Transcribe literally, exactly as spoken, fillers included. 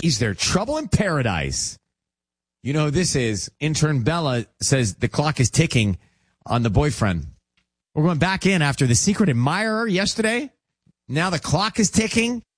Is there trouble in paradise? You know who this is? Intern Bella says the clock is ticking on the boyfriend. We're going back in after the secret admirer yesterday. Now the clock is ticking.